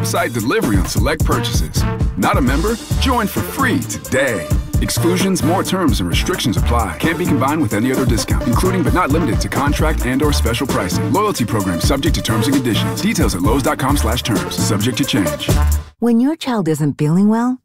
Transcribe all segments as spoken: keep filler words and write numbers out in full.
curbside delivery on select purchases. Not a member? Join for free today. Exclusions, more terms, and restrictions apply. Can't be combined with any other discount, including but not limited to contract and or special pricing. Loyalty program subject to terms and conditions. Details at lowes.com slash terms. Subject to change. When your child isn't feeling well,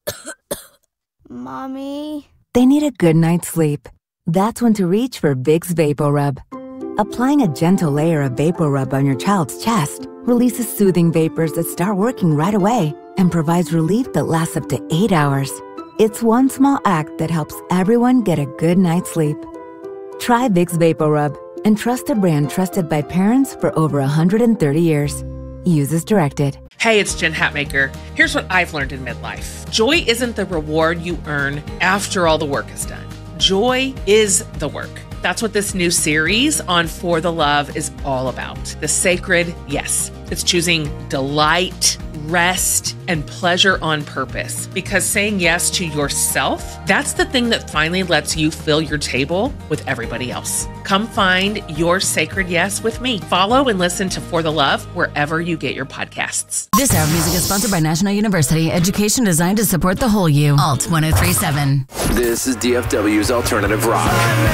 Mommy, they need a good night's sleep. That's when to reach for Vicks VapoRub. Applying a gentle layer of VapoRub on your child's chest releases soothing vapors that start working right away and provides relief that lasts up to eight hours. It's one small act that helps everyone get a good night's sleep. Try Vicks VapoRub and trust a brand trusted by parents for over one hundred thirty years. Use as directed. Hey, it's Jen Hatmaker. Here's what I've learned in midlife. Joy isn't the reward you earn after all the work is done. Joy is the work. That's what this new series on For the Love is all about. The sacred yes. It's choosing delight, rest, and pleasure on purpose. Because saying yes to yourself, that's the thing that finally lets you fill your table with everybody else. Come find your sacred yes with me. Follow and listen to For the Love wherever you get your podcasts. This hour of music is sponsored by National University. Education designed to support the whole you. Alt one oh three point seven. This is D F W's Alternative Rock.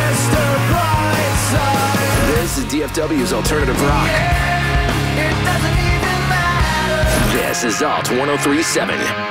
This is D F W's Alternative Rock. This is Alt one oh three point seven.